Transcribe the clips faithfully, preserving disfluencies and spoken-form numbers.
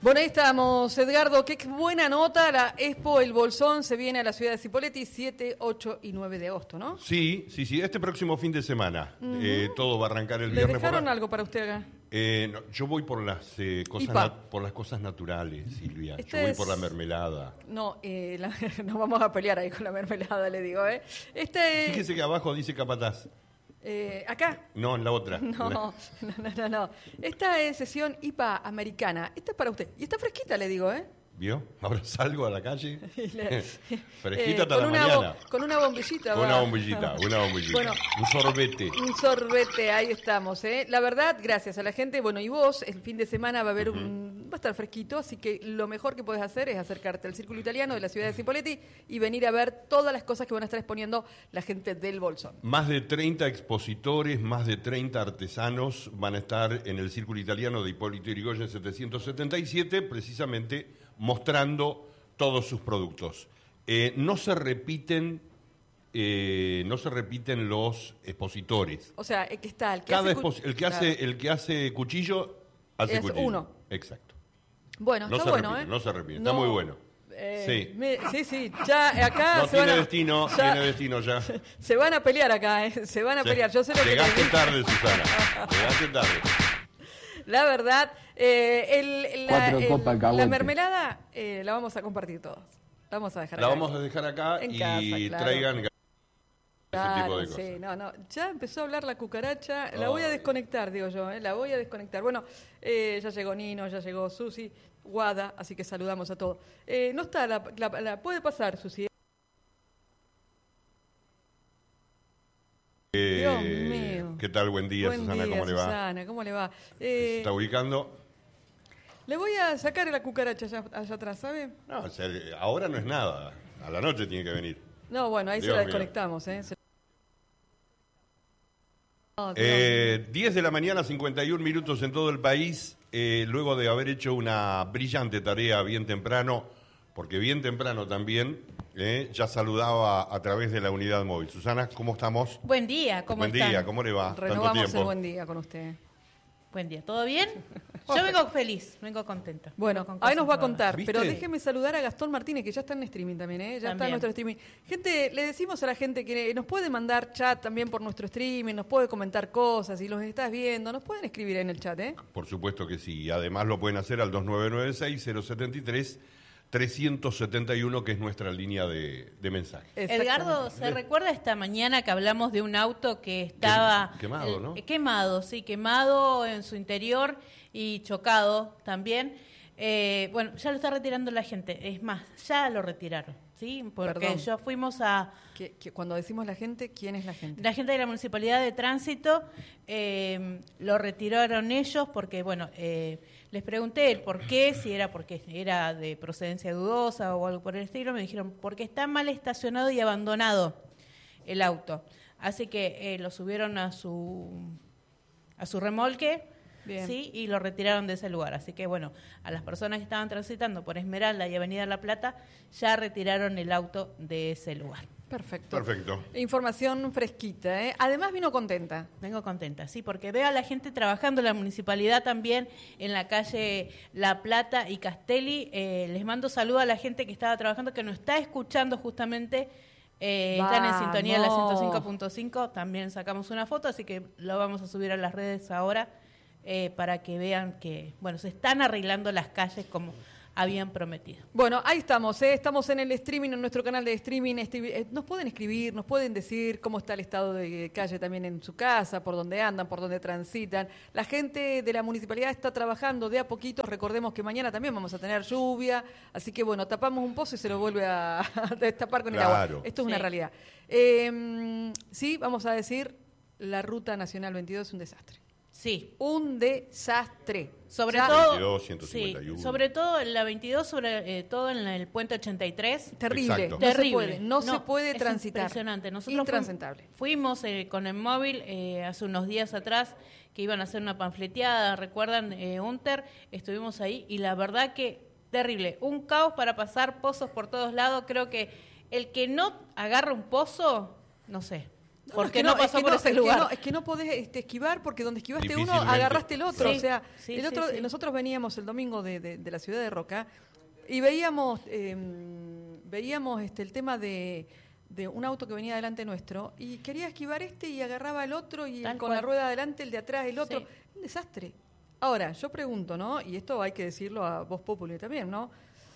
Bueno, ahí estamos, Edgardo, qué buena nota, la Expo El Bolsón se viene a la ciudad de Cipolletti siete, ocho y nueve de agosto, ¿no? Sí, sí, sí, este próximo fin de semana. Uh-huh. eh, todo va a arrancar el ¿Le viernes. dejaron por la... algo para usted acá? Eh, no, yo voy por las eh, cosas nat- por las cosas naturales, Silvia. Este yo voy es... por la mermelada. No, eh, la... no vamos a pelear ahí con la mermelada, le digo, ¿eh? Este... Fíjese que abajo dice capataz. Eh, ¿Acá? No, en la otra. No, no, no, no, no. Esta es sesión I P A americana. Esta es para usted. Y está fresquita, le digo, ¿eh? ¿Vio? Ahora salgo a la calle. Le, Fresquita hasta eh, la una mañana. Bo- con una bombillita. Con va. una bombillita, una bombillita. Bueno, un sorbete. Un sorbete, ahí estamos, ¿eh? La verdad, gracias a la gente. Bueno, y vos, el fin de semana va a haber uh-huh. un... va a estar fresquito, así que lo mejor que podés hacer es acercarte al Círculo Italiano de la ciudad de Cipolletti y venir a ver todas las cosas que van a estar exponiendo la gente del Bolsón. Más de treinta expositores, más de treinta artesanos van a estar en el Círculo Italiano de Hipólito Yrigoyen setecientos setenta y siete, precisamente mostrando todos sus productos. Eh, no se repiten eh, no se repiten los expositores. O sea, el que está, el que Cada hace expos- el que hace claro. el que hace cuchillo hace es cuchillo. Uno. Exacto. Bueno, no está se bueno, repite, ¿eh? No se repite, no, está muy bueno. Eh, sí. Me, sí, sí, ya acá no se tiene van a, destino, ya, tiene destino ya. Se van a pelear acá, ¿eh? Se van a Se, pelear. Yo sé lo que llegaste te... tarde, Susana. Llegaste tarde. La verdad, eh, el, la, el, la mermelada eh, la vamos a compartir todos. La vamos a dejar la acá. La vamos a dejar acá en y casa, claro. traigan claro, ese tipo de sí, cosas. no, no. Ya empezó a hablar la cucaracha. La oh. voy a desconectar, digo yo. ¿eh? La voy a desconectar. Bueno, eh, ya llegó Nino, ya llegó Susi, Guada, así que saludamos a todos. Eh, no está, la, la, la puede pasar, Susi. Eh, Dios mío. ¿Qué tal? Buen día, Buen Susana, día, ¿cómo le va? Susana, ¿cómo le va? Eh, ¿Se está ubicando? Le voy a sacar la cucaracha allá, allá atrás, ¿sabe? No, o sea, ahora no es nada. A la noche tiene que venir. No, bueno, ahí Dios se la mío. desconectamos, ¿eh? Se... No, eh, diez de la mañana, cincuenta y un minutos en todo el país, eh, luego de haber hecho una brillante tarea bien temprano, porque bien temprano también, eh, ya saludaba a través de la unidad móvil. Susana, ¿cómo estamos? Buen día, ¿cómo Buen están? día, ¿cómo le va? Renovamos Tanto tiempo. el buen día con usted. Buen día, ¿todo bien? Yo vengo feliz, vengo contenta. Bueno, vengo ahí nos va a contar, ¿Viste? pero déjeme saludar a Gastón Martínez, que ya está en streaming también, ¿eh? Ya También. está en nuestro streaming. Gente, le decimos a la gente que nos puede mandar chat también por nuestro streaming, nos puede comentar cosas, si los estás viendo, nos pueden escribir en el chat, ¿eh? Por supuesto que sí. Además lo pueden hacer al dos nueve nueve seis, cero siete tres, tres siete uno, que es nuestra línea de, de mensaje. Edgardo, ¿se recuerda esta mañana que hablamos de un auto que estaba... Quemado, ¿no? Eh, quemado, sí, quemado en su interior y chocado también. Eh, bueno, ya lo está retirando la gente. Es más, ya lo retiraron, ¿sí? Porque Perdón. ya fuimos a... Que, que cuando decimos la gente, ¿quién es la gente? La gente de la Municipalidad de Tránsito eh, lo retiraron ellos porque, bueno, eh, les pregunté el por qué, si era porque era de procedencia dudosa o algo por el estilo. Me dijeron, porque está mal estacionado y abandonado el auto. Así que eh, lo subieron a su, a su remolque. Bien. Sí, y lo retiraron de ese lugar. Así que, bueno, a las personas que estaban transitando por Esmeralda y Avenida La Plata, ya retiraron el auto de ese lugar. Perfecto. Perfecto. Información fresquita, ¿eh? Además vino contenta. Vengo contenta, sí, porque veo a la gente trabajando en la municipalidad también, en la calle La Plata y Castelli. Eh, les mando saludos a la gente que estaba trabajando, que nos está escuchando justamente. Eh, están en sintonía de la ciento cinco punto cinco. También sacamos una foto, así que lo vamos a subir a las redes ahora. Eh, para que vean que, bueno, se están arreglando las calles como habían prometido. Bueno, ahí estamos, ¿eh? Estamos en el streaming, en nuestro canal de streaming. Este, eh, nos pueden escribir, nos pueden decir cómo está el estado de calle también en su casa, por dónde andan, por dónde transitan. La gente de la municipalidad está trabajando de a poquito. Recordemos que mañana también vamos a tener lluvia, así que bueno, tapamos un pozo y se lo vuelve a, a destapar con Claro. el agua. Esto es Sí. una realidad. Eh, sí, vamos a decir, la Ruta Nacional veintidós es un desastre. Sí. Un desastre. Sobre Ya- todo, veintidós, ciento cincuenta y uno. sí, sobre todo en la veintidós, sobre eh, todo en la- el puente ochenta y tres. Terrible, Exacto. no Terrible. se puede, no, se puede es transitar. Impresionante. Nosotros Intransitable. fuim- fuimos eh, con el móvil eh, hace unos días atrás que iban a hacer una panfleteada, recuerdan, eh, Unter, estuvimos ahí y la verdad que terrible, un caos para pasar, pozos por todos lados. Creo que el que no agarra un pozo, no sé. porque no, no, es que pasó por no, ese es lugar. Que no, es que no podés este, esquivar porque donde esquivaste uno, Difícilmente. agarraste el otro. Sí, O sea, sí, el sí, otro, sí. nosotros veníamos el domingo de, de, de la ciudad de Roca y veíamos eh, veíamos este el tema de, de un auto que venía delante nuestro y quería esquivar este y agarraba el otro y Tal con cual. la rueda adelante, el de atrás, el otro. Sí. Un desastre. Ahora, yo pregunto, ¿no? Y esto hay que decirlo a Voz Populi también, ¿no?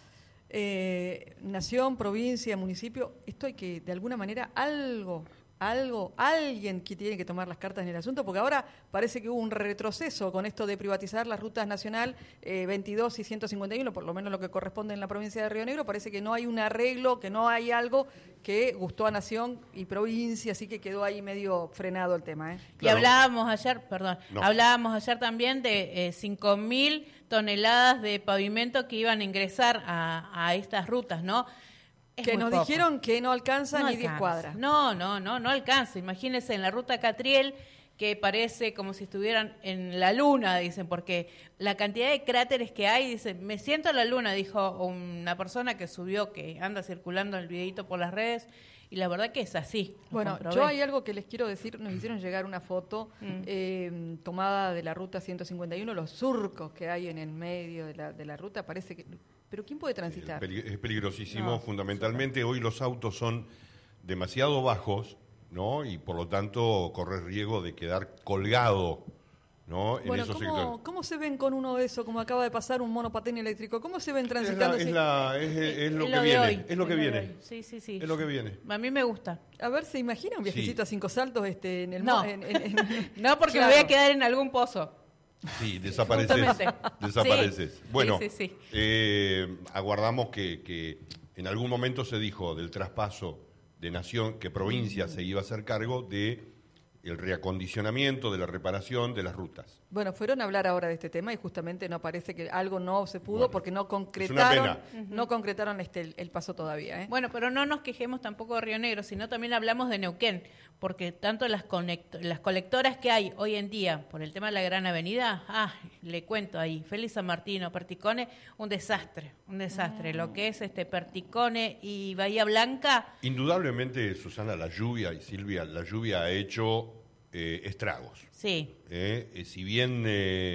Eh, nación, provincia, municipio, esto hay que, de alguna manera, algo, algo, alguien que tiene que tomar las cartas en el asunto, porque ahora parece que hubo un retroceso con esto de privatizar las rutas nacional eh, veintidós y ciento cincuenta y uno, por lo menos lo que corresponde en la provincia de Río Negro, parece que no hay un arreglo, que no hay algo que gustó a nación y provincia, así que quedó ahí medio frenado el tema, ¿eh? Y Claro. hablábamos ayer, perdón, No. hablábamos ayer también de eh, cinco mil toneladas de pavimento que iban a ingresar a, a estas rutas, ¿no? Es Que muy nos poco. dijeron que no alcanza No ni diez alcanza. cuadras. No, no, no, no alcanza. Imagínense en la ruta Catriel, que parece como si estuvieran en la luna, dicen, porque la cantidad de cráteres que hay, dicen, me siento en la luna, dijo una persona que subió, que anda circulando el videito por las redes, y la verdad que es así. lo Bueno, comprobé. yo hay algo que les quiero decir, nos hicieron llegar una foto Mm. eh, tomada de la ruta ciento cincuenta y uno, los surcos que hay en el medio de la, de la ruta, parece que... ¿Pero quién puede transitar? Peli- Es peligrosísimo, No, fundamentalmente hoy los autos son demasiado bajos, ¿no? Y por lo tanto corres riesgo de quedar colgado, ¿no? En Bueno, esos ¿cómo, sectores. ¿cómo se ven con uno de esos, como acaba de pasar un monopatín eléctrico? ¿Cómo se ven Es, la- transitando? es ese- la- es- es lo Es que de viene, hoy, es lo que de viene, hoy. Sí, sí, sí. es lo que viene. A mí me gusta. A ver, ¿se imagina un viajecito Sí. a cinco saltos este, en el... No. mo- en- en- en- No, porque Claro. me voy a quedar en algún pozo. Sí, desapareces. Justamente. Desapareces. Sí, Bueno, sí, sí, sí. eh, aguardamos que, que en algún momento se dijo del traspaso de nación, que provincia se iba a hacer cargo de el reacondicionamiento, de la reparación de las rutas. Bueno, fueron a hablar ahora de este tema y justamente no parece que algo no se pudo Bueno, porque no es una concretaron, pena. no concretaron este el, el paso todavía, ¿eh? Bueno, pero no nos quejemos tampoco de Río Negro, sino también hablamos de Neuquén, porque tanto las, conecto- las colectoras que hay hoy en día por el tema de la Gran Avenida, ah, le cuento ahí, Félix San Martino, Perticone, un desastre, un desastre. Lo que es este Perticone y Bahía Blanca, Indudablemente, Susana, la lluvia, y Silvia, la lluvia ha hecho eh, estragos. sí, Eh, eh, si bien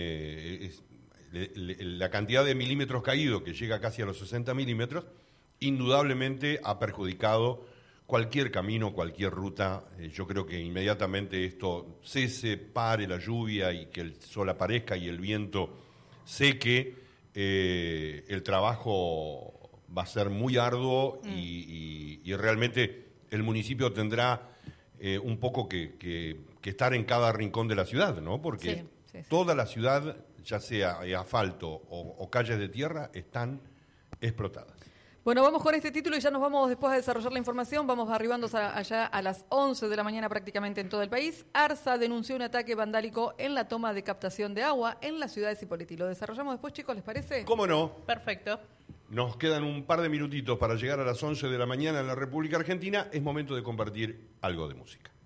eh, es- le- le- la cantidad de milímetros caídos, que llega casi a los sesenta milímetros, indudablemente ha perjudicado cualquier camino, cualquier ruta. Eh, yo creo que inmediatamente esto cese, pare la lluvia y que el sol aparezca y el viento seque, eh, el trabajo va a ser muy arduo y, y- y realmente el municipio tendrá eh, un poco que, que- que estar en cada rincón de la ciudad, ¿no? Porque Sí, sí, sí. toda la ciudad, ya sea eh, asfalto o, o calles de tierra, están explotadas. Bueno, vamos con este título y ya nos vamos después a desarrollar la información. Vamos arribando a- allá a las once de la mañana prácticamente en todo el país. ARSA denunció un ataque vandálico en la toma de captación de agua en la ciudad de Cipolletti. Lo desarrollamos después, chicos, ¿les parece? ¿Cómo no? perfecto. Nos quedan un par de minutitos para llegar a las once de la mañana en la República Argentina. Es momento de compartir algo de música.